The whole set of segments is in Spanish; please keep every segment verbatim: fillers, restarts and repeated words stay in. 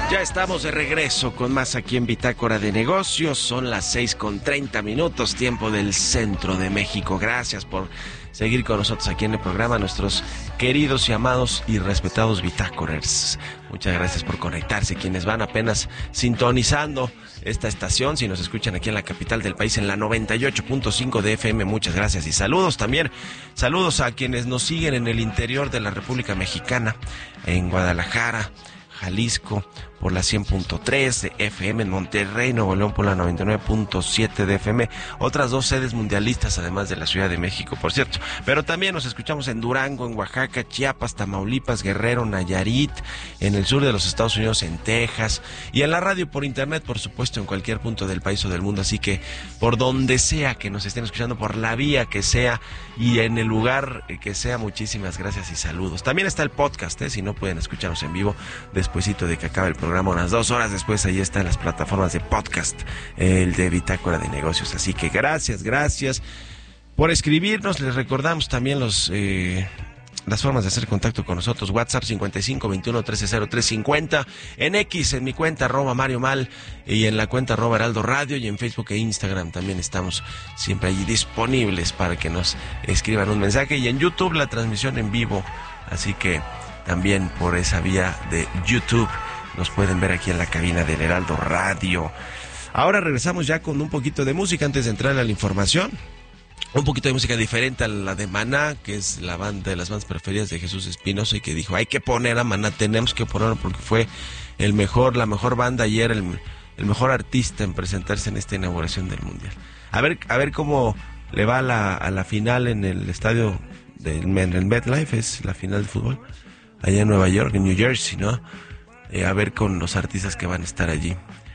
Ya estamos de regreso con más aquí en Bitácora de Negocios. Son las seis con treinta minutos, tiempo del centro de México. Gracias por seguir con nosotros aquí en el programa, nuestros queridos y amados y respetados bitácorers. Muchas gracias por conectarse. Quienes van apenas sintonizando esta estación, si nos escuchan aquí en la capital del país en la noventa y ocho punto cinco de F M, muchas gracias y saludos también. Saludos a quienes nos siguen en el interior de la República Mexicana, en Guadalajara, Jalisco por la cien punto tres de F M, en Monterrey, Nuevo León por la noventa y nueve punto siete de F M, otras dos sedes mundialistas además de la Ciudad de México, por cierto, pero también nos escuchamos en Durango, en Oaxaca, Chiapas, Tamaulipas, Guerrero, Nayarit, en el sur de los Estados Unidos, en Texas, y en la radio por internet, por supuesto, en cualquier punto del país o del mundo, así que por donde sea que nos estén escuchando, por la vía que sea y en el lugar que sea, muchísimas gracias y saludos. También está el podcast, ¿eh? Si no pueden escucharnos en vivo, despuesito de que acabe el programa, unas dos horas después, ahí está en las plataformas de podcast, el de Bitácora de Negocios. Así que gracias, gracias por escribirnos. Les recordamos también los eh, las formas de hacer contacto con nosotros. WhatsApp cincuenta y cinco veintiuno trece cero tres cincuenta, en X, en mi cuenta arroba Mario Mal, y en la cuenta arroba Heraldo Radio, y en Facebook e Instagram también estamos siempre allí disponibles para que nos escriban un mensaje, y en YouTube la transmisión en vivo, así que también por esa vía de YouTube nos pueden ver aquí en la cabina del Heraldo Radio. Ahora regresamos ya con un poquito de música antes de entrar a la información. Un poquito de música diferente a la de Maná, que es la banda de las bandas preferidas de Jesús Espinosa, y que dijo, hay que poner a Maná, tenemos que ponerlo porque fue el mejor, la mejor banda ayer, el, el mejor artista en presentarse en esta inauguración del Mundial. A ver, a ver cómo le va a la, a la final en el estadio del en el MetLife, es la final de fútbol, allá en Nueva York, en New Jersey, ¿no? Eh, a ver con los artistas que van a estar allí.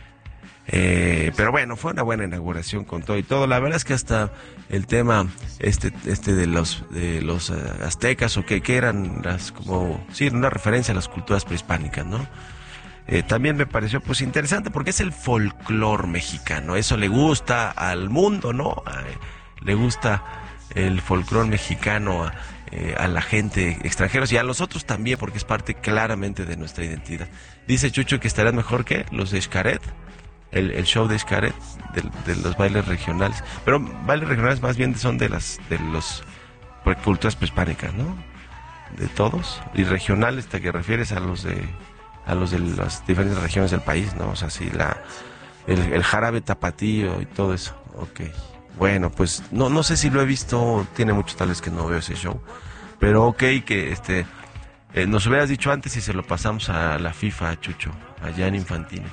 Eh, pero bueno, fue una buena inauguración con todo y todo. La verdad es que hasta el tema este este de los de los uh, aztecas, o que, que eran las como sí, una referencia a las culturas prehispánicas, ¿no? Eh, también me pareció pues interesante porque es el folclor mexicano. Eso le gusta al mundo, ¿no? Eh, le gusta el folclor mexicano a, eh, a la gente extranjeros y a los otros también, porque es parte claramente de nuestra identidad. Dice Chucho que estarán mejor que los de Xcaret, el, el show de Xcaret, de, de los bailes regionales. Pero bailes regionales más bien son de las de los pues, culturas prehispánicas, ¿no? De todos. Y regionales, ¿te que refieres a los de a los de las diferentes regiones del país, ¿no? O sea, sí, la el, el jarabe tapatío y todo eso. Okay. Bueno, pues no no sé si lo he visto, tiene mucho tal vez que no veo ese show, pero ok, que este eh, nos hubieras dicho antes y se lo pasamos a la FIFA, Chucho, allá en Infantines.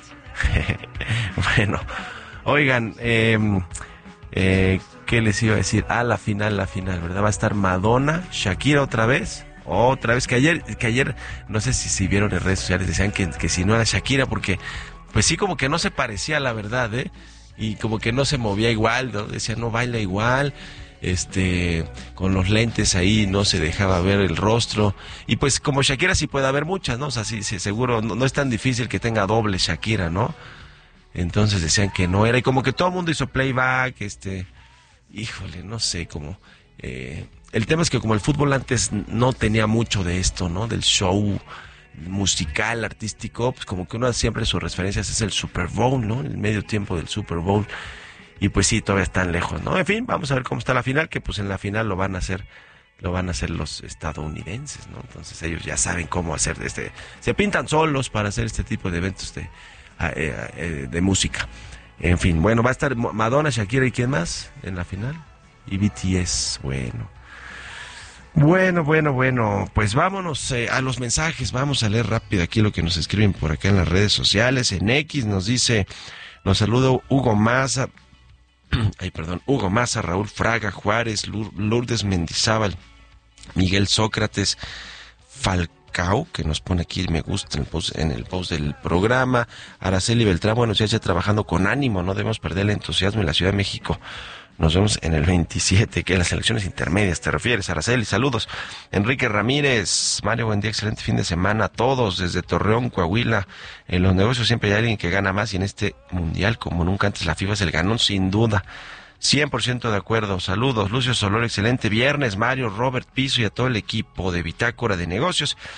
Bueno, oigan, eh, eh, ¿qué les iba a decir? Ah, la final, la final, ¿verdad? Va a estar Madonna, Shakira otra vez, otra vez, que ayer, que ayer, no sé si, si vieron en redes sociales, decían que, que si no era Shakira, porque pues sí, como que no se parecía, la verdad, ¿eh? Y como que no se movía igual, ¿no? Decía, no baila igual, este, con los lentes ahí no se dejaba ver el rostro, y pues como Shakira sí puede haber muchas, ¿no? O sea, sí, sí seguro, no, no es tan difícil que tenga doble Shakira, ¿no? Entonces decían que no era, y como que todo el mundo hizo playback, este, híjole, no sé, como, eh, el tema es que como el fútbol antes no tenía mucho de esto, ¿no? Del show musical, artístico, pues como que uno siempre sus referencias es el Super Bowl, ¿no? El medio tiempo del Super Bowl, y pues sí, todavía están lejos, ¿no? En fin, vamos a ver cómo está la final, que pues en la final lo van a hacer, lo van a hacer los estadounidenses, ¿no? Entonces ellos ya saben cómo hacer este, se pintan solos para hacer este tipo de eventos de, eh, eh, de música. En fin, bueno, va a estar Madonna, Shakira y ¿quién más en la final? Y B T S, bueno. Bueno, bueno, bueno, pues vámonos eh, a los mensajes, vamos a leer rápido aquí lo que nos escriben por acá en las redes sociales. En X nos dice, nos saluda Hugo Maza, ay perdón, Hugo Maza, Raúl Fraga, Juárez, Lourdes Mendizábal, Miguel Sócrates, Falcao, que nos pone aquí me gusta en el post, en el post del programa, Araceli Beltrán, buenos días, ya trabajando con ánimo, no debemos perder el entusiasmo en la Ciudad de México. Nos vemos en el veintisiete, que en las elecciones intermedias te refieres, Araceli, saludos. Enrique Ramírez, Mario, buen día, excelente fin de semana a todos, desde Torreón, Coahuila. En los negocios siempre hay alguien que gana más, y en este mundial, como nunca antes, la FIFA es el ganón, sin duda. cien por ciento de acuerdo, saludos. Lucio Solor, excelente viernes, Mario, Robert Piso y a todo el equipo de Bitácora de Negocios.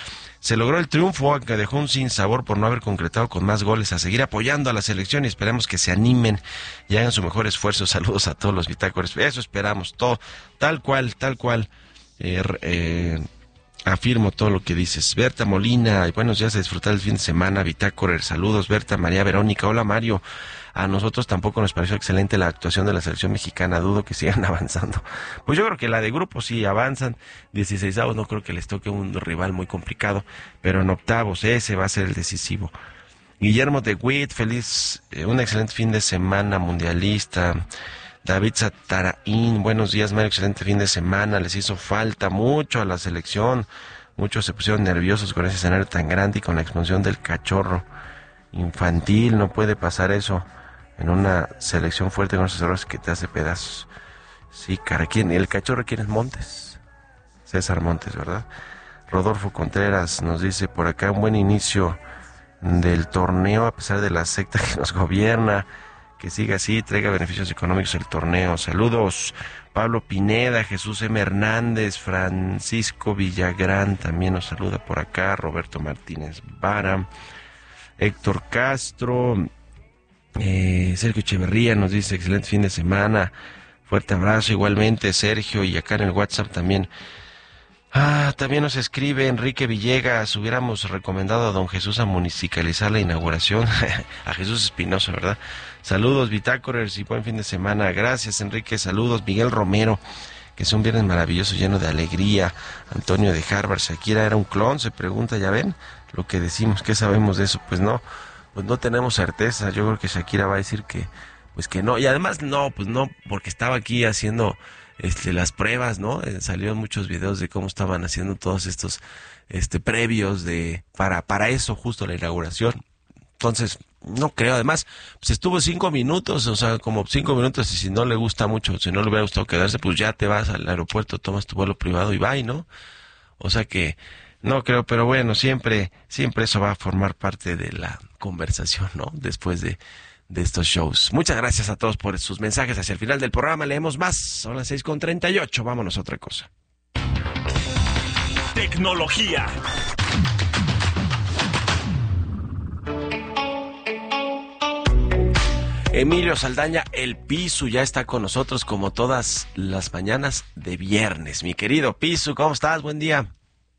Se logró el triunfo, aunque dejó un sinsabor por no haber concretado con más goles. A seguir apoyando a la selección y esperemos que se animen y hagan su mejor esfuerzo. Saludos a todos los bitácoras. Eso esperamos, todo, tal cual, tal cual. Eh, eh, afirmo todo lo que dices. Berta Molina, buenos días, a disfrutar el fin de semana. Bitácora, saludos. Berta, María Verónica, hola Mario. A nosotros tampoco nos pareció excelente la actuación de la selección mexicana, dudo que sigan avanzando. Pues yo creo que la de grupos sí avanzan, dieciseisavos no creo que les toque un rival muy complicado, pero en octavos ese va a ser el decisivo. Guillermo de Witt, feliz, eh, un excelente fin de semana mundialista. David Sataraín, buenos días Mario, excelente fin de semana, les hizo falta mucho a la selección, muchos se pusieron nerviosos con ese escenario tan grande y con la expansión del cachorro infantil, no puede pasar eso en una selección fuerte con esos errores que te hace pedazos. Sí, cara, ¿quién? ¿El cachorro quién es? Montes. César Montes, ¿verdad? Rodolfo Contreras nos dice por acá, un buen inicio del torneo a pesar de la secta que nos gobierna, que siga así, traiga beneficios económicos el torneo. Saludos. Pablo Pineda, Jesús M. Hernández, Francisco Villagrán también nos saluda por acá, Roberto Martínez Vara, Héctor Castro, eh, Sergio Echeverría nos dice excelente fin de semana, fuerte abrazo igualmente Sergio, y acá en el WhatsApp también. Ah, también nos escribe Enrique Villegas, hubiéramos recomendado a don Jesús a municipalizar la inauguración, a Jesús Espinosa, ¿verdad? Saludos Bitácorers y buen fin de semana, gracias Enrique, saludos Miguel Romero, que es un viernes maravilloso lleno de alegría. Antonio de Harvard, Shakira era un clon, se pregunta, ya ven lo que decimos, ¿qué sabemos de eso? Pues no, pues no tenemos certeza, yo creo que Shakira va a decir que, pues que no, y además no, pues no, porque estaba aquí haciendo este las pruebas, ¿no? Eh, salieron muchos videos de cómo estaban haciendo todos estos este previos de para para eso justo la inauguración. Entonces, no creo, además, pues estuvo cinco minutos, o sea, como cinco minutos, y si no le gusta mucho, si no le hubiera gustado quedarse, pues ya te vas al aeropuerto, tomas tu vuelo privado y bye, ¿no? O sea que, no creo, pero bueno, siempre, siempre eso va a formar parte de la conversación, ¿no? Después de, de estos shows. Muchas gracias a todos por sus mensajes. Hacia el final del programa leemos más. Son las seis con treinta y ocho, vámonos a otra cosa. Tecnología. Emilio Saldaña, el Pisu, ya está con nosotros como todas las mañanas de viernes. Mi querido Pisu, ¿cómo estás? Buen día.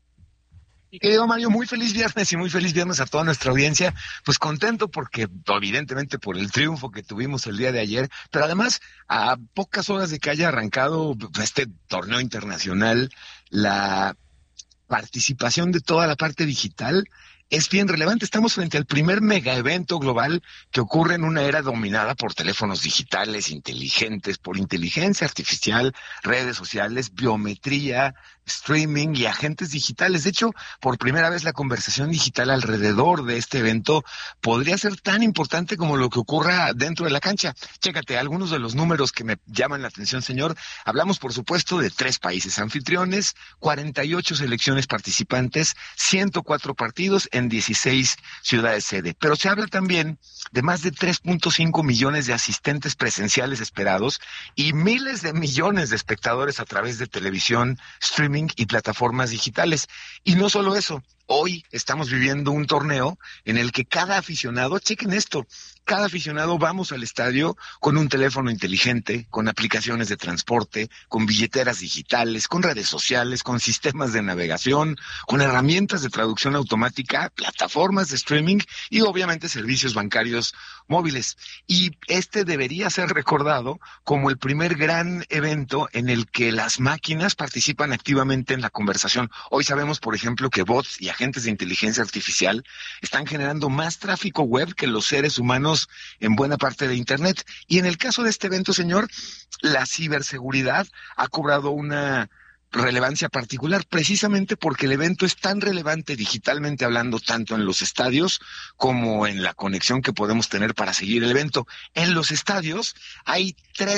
Mi querido Mario, muy feliz viernes y muy feliz viernes a toda nuestra audiencia. Pues contento porque, evidentemente, por el triunfo que tuvimos el día de ayer, pero además, a pocas horas de que haya arrancado este torneo internacional, la participación de toda la parte digital es bien relevante. Estamos frente al primer mega evento global que ocurre en una era dominada por teléfonos digitales, inteligentes, por inteligencia artificial, redes sociales, biometría, streaming y agentes digitales. De hecho, por primera vez la conversación digital alrededor de este evento podría ser tan importante como lo que ocurra dentro de la cancha. Chécate, algunos de los números que me llaman la atención, señor. Hablamos, por supuesto, de tres países anfitriones, cuarenta y ocho selecciones participantes, ciento cuatro partidos en dieciséis ciudades sede. Pero se habla también de más de tres punto cinco millones de asistentes presenciales esperados y miles de millones de espectadores a través de televisión, streaming y plataformas digitales. Y no solo eso, hoy estamos viviendo un torneo en el que cada aficionado, chequen esto, cada aficionado vamos al estadio con un teléfono inteligente, con aplicaciones de transporte, con billeteras digitales, con redes sociales, con sistemas de navegación, con herramientas de traducción automática, plataformas de streaming y obviamente servicios bancarios móviles. Y este debería ser recordado como el primer gran evento en el que las máquinas participan activamente en la conversación. Hoy sabemos, por ejemplo, que bots y agentes de inteligencia artificial están generando más tráfico web que los seres humanos en buena parte de Internet. Y en el caso de este evento, señor, la ciberseguridad ha cobrado una relevancia particular, precisamente porque el evento es tan relevante digitalmente hablando, tanto en los estadios como en la conexión que podemos tener para seguir el evento. En los estadios hay tres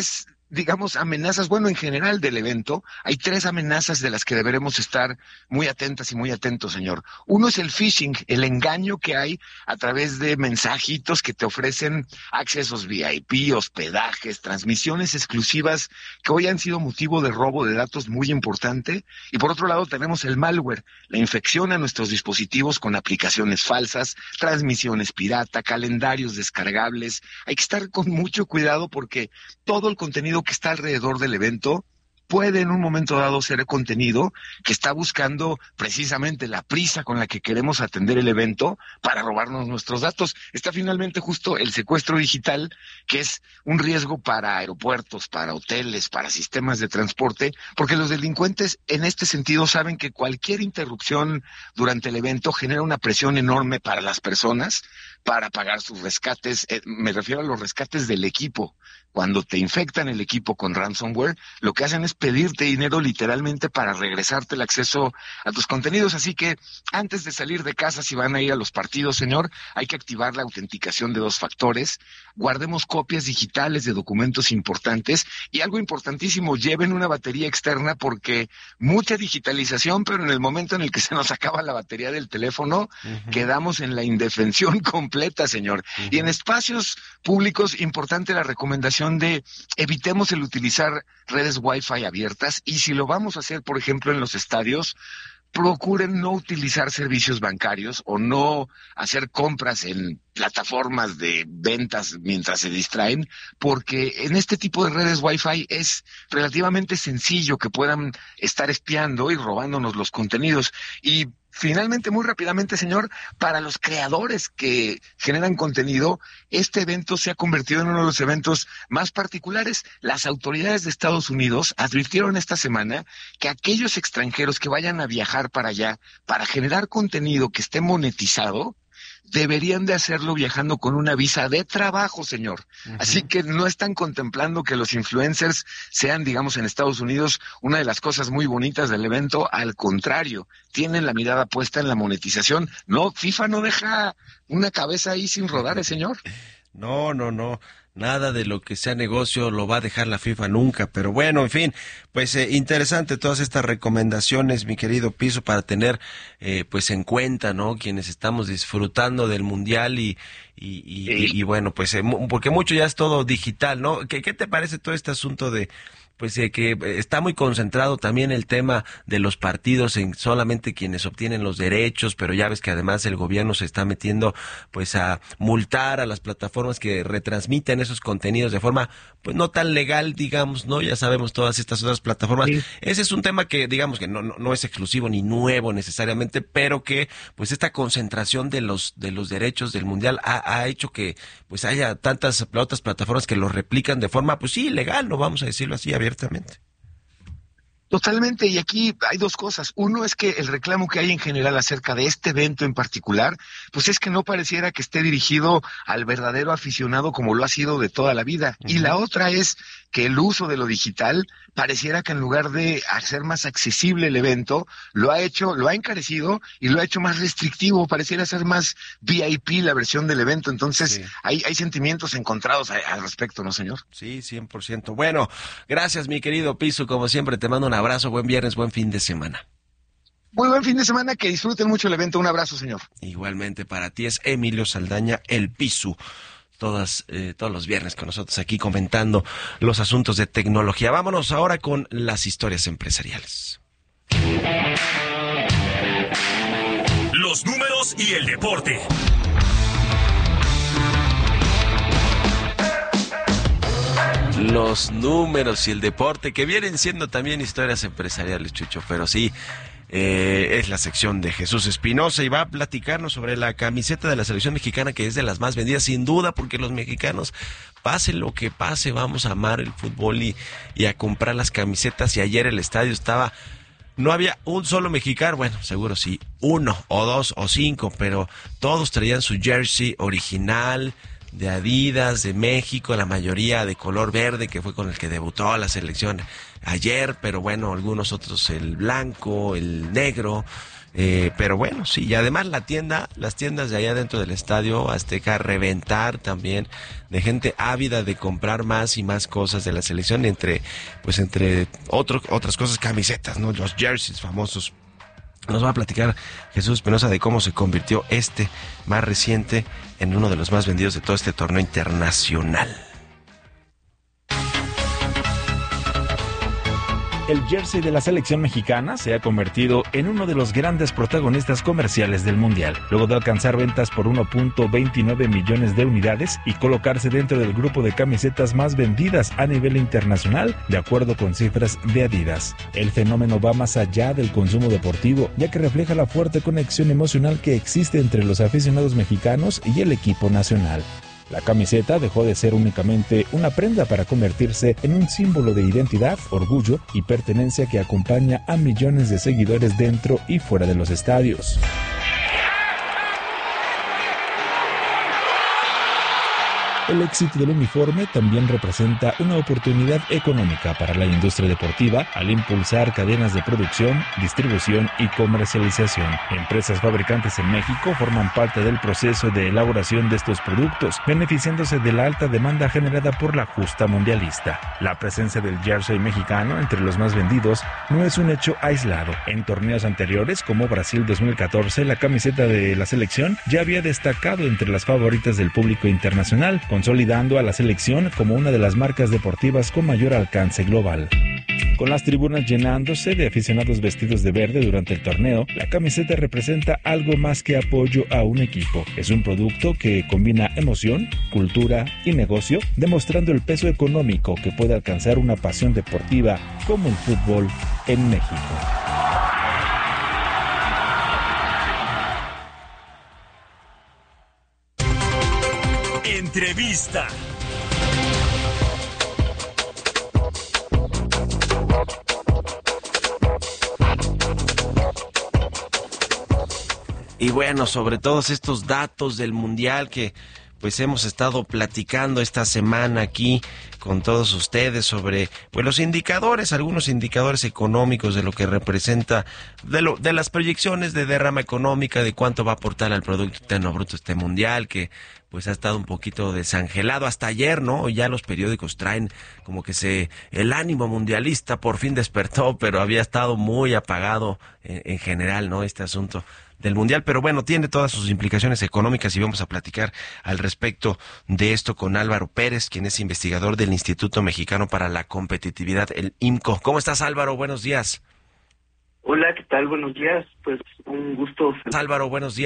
digamos, amenazas, bueno, en general del evento, hay tres amenazas de las que deberemos estar muy atentas y muy atentos, señor. Uno es el phishing, el engaño que hay a través de mensajitos que te ofrecen accesos V I P, hospedajes, transmisiones exclusivas que hoy han sido motivo de robo de datos muy importante. Y por otro lado tenemos el malware, la infección a nuestros dispositivos con aplicaciones falsas, transmisiones pirata, calendarios descargables. Hay que estar con mucho cuidado porque todo el contenido que está alrededor del evento puede en un momento dado ser contenido que está buscando precisamente la prisa con la que queremos atender el evento para robarnos nuestros datos. Está finalmente justo el secuestro digital, que es un riesgo para aeropuertos, para hoteles, para sistemas de transporte, porque los delincuentes en este sentido saben que cualquier interrupción durante el evento genera una presión enorme para las personas para pagar sus rescates. Eh, me refiero a los rescates del equipo. Cuando te infectan el equipo con ransomware, lo que hacen es pedirte dinero literalmente para regresarte el acceso a tus contenidos. Así que antes de salir de casa, si van a ir a los partidos, señor, hay que activar la autenticación de dos factores. Guardemos copias digitales de documentos importantes y algo importantísimo, lleven una batería externa porque mucha digitalización, pero en el momento en el que se nos acaba la batería del teléfono, uh-huh. quedamos en la indefensión completa, señor. Uh-huh. Y en espacios públicos, importante la recomendación de evitemos el utilizar redes Wi-Fi abiertas y si lo vamos a hacer, por ejemplo, en los estadios, procuren no utilizar servicios bancarios o no hacer compras en plataformas de ventas mientras se distraen, porque en este tipo de redes Wi-Fi es relativamente sencillo que puedan estar espiando y robándonos los contenidos. Y finalmente, muy rápidamente, señor, para los creadores que generan contenido, este evento se ha convertido en uno de los eventos más particulares. Las autoridades de Estados Unidos advirtieron esta semana que aquellos extranjeros que vayan a viajar para allá para generar contenido que esté monetizado, deberían de hacerlo viajando con una visa de trabajo, señor. Uh-huh. Así que no están contemplando que los influencers sean, digamos, en Estados Unidos, una de las cosas muy bonitas del evento. Al contrario, tienen la mirada puesta en la monetización. No, FIFA no deja una cabeza ahí sin rodar, ¿eh, señor? No, no, no. Nada de lo que sea negocio lo va a dejar la FIFA nunca, pero bueno, en fin, pues eh, interesante todas estas recomendaciones, mi querido Piso, para tener eh, pues en cuenta, ¿no? Quienes estamos disfrutando del Mundial y y, y, sí. y, y bueno, pues eh, porque mucho ya es todo digital, ¿no? ¿Qué, qué te parece todo este asunto de pues eh, que está muy concentrado también el tema de los partidos en solamente quienes obtienen los derechos, pero ya ves que además el gobierno se está metiendo pues a multar a las plataformas que retransmiten esos contenidos de forma pues no tan legal, digamos, ¿no? Ya sabemos todas estas otras plataformas. Sí. Ese es un tema que digamos que no, no no es exclusivo ni nuevo necesariamente, pero que pues esta concentración de los de los derechos del Mundial ha, ha hecho que pues haya tantas otras plataformas que lo replican de forma pues sí, legal, no vamos a decirlo así abiertamente. Totalmente, y aquí hay dos cosas. Uno es que el reclamo que hay en general acerca de este evento en particular, pues es que no pareciera que esté dirigido al verdadero aficionado como lo ha sido de toda la vida. Uh-huh. Y la otra es que el uso de lo digital pareciera que en lugar de hacer más accesible el evento, lo ha hecho, lo ha encarecido y lo ha hecho más restrictivo, pareciera ser más V I P la versión del evento. Entonces, sí. hay, hay sentimientos encontrados a, al respecto, ¿no, señor? Sí, cien por ciento. Bueno, gracias, mi querido Piso, como siempre, te mando un abrazo, buen viernes, buen fin de semana. Muy buen fin de semana, que disfruten mucho el evento. Un abrazo, señor. Igualmente para ti es Emilio Saldaña, el Piso. Todas, eh, todos los viernes con nosotros aquí comentando los asuntos de tecnología. Vámonos ahora con las historias empresariales. Los números y el deporte. Los números y el deporte, que vienen siendo también historias empresariales, Chucho, pero sí, eh, es la sección de Jesús Espinosa y va a platicarnos sobre la camiseta de la selección mexicana, que es de las más vendidas, sin duda, porque los mexicanos, pase lo que pase, vamos a amar el fútbol y, y a comprar las camisetas. Y ayer el estadio estaba, no había un solo mexicano, bueno, seguro sí, uno o dos o cinco, pero todos traían su jersey original, de Adidas, de México, la mayoría de color verde, que fue con el que debutó la selección ayer, pero bueno, algunos otros el blanco, el negro, Eh, pero bueno, sí, y además la tienda, las tiendas de allá dentro del Estadio Azteca reventar también de gente ávida de comprar más y más cosas de la selección, entre, pues entre otro, otras cosas, camisetas, ¿no? Los jerseys famosos. Nos va a platicar Jesús Espinosa de cómo se convirtió este más reciente en uno de los más vendidos de todo este torneo internacional. El jersey de la selección mexicana se ha convertido en uno de los grandes protagonistas comerciales del Mundial, luego de alcanzar ventas por uno punto veintinueve millones de unidades y colocarse dentro del grupo de camisetas más vendidas a nivel internacional, de acuerdo con cifras de Adidas. El fenómeno va más allá del consumo deportivo, ya que refleja la fuerte conexión emocional que existe entre los aficionados mexicanos y el equipo nacional. La camiseta dejó de ser únicamente una prenda para convertirse en un símbolo de identidad, orgullo y pertenencia que acompaña a millones de seguidores dentro y fuera de los estadios. El éxito del uniforme también representa una oportunidad económica para la industria deportiva al impulsar cadenas de producción, distribución y comercialización. Empresas fabricantes en México forman parte del proceso de elaboración de estos productos, beneficiándose de la alta demanda generada por la justa mundialista. La presencia del jersey mexicano entre los más vendidos no es un hecho aislado. En torneos anteriores, como Brasil dos mil catorce, la camiseta de la selección ya había destacado entre las favoritas del público internacional, consolidando a la selección como una de las marcas deportivas con mayor alcance global. Con las tribunas llenándose de aficionados vestidos de verde durante el torneo, la camiseta representa algo más que apoyo a un equipo. Es un producto que combina emoción, cultura y negocio, demostrando el peso económico que puede alcanzar una pasión deportiva como el fútbol en México. Entrevista. Y bueno, sobre todos estos datos del Mundial que pues hemos estado platicando esta semana aquí con todos ustedes sobre pues los indicadores, algunos indicadores económicos de lo que representa, de lo, de las proyecciones de derrama económica, de cuánto va a aportar al Producto Interno Bruto este Mundial, que pues ha estado un poquito desangelado hasta ayer, ¿no? Ya los periódicos traen como que se el ánimo mundialista por fin despertó, pero había estado muy apagado en, en general, ¿no? Este asunto del Mundial, pero bueno, tiene todas sus implicaciones económicas y vamos a platicar al respecto de esto con Álvaro Pérez, quien es investigador del Instituto Mexicano para la Competitividad, el I M C O. ¿Cómo estás, Álvaro? Buenos días. Hola, ¿qué tal? Buenos días. Pues un gusto. Álvaro, buenos días.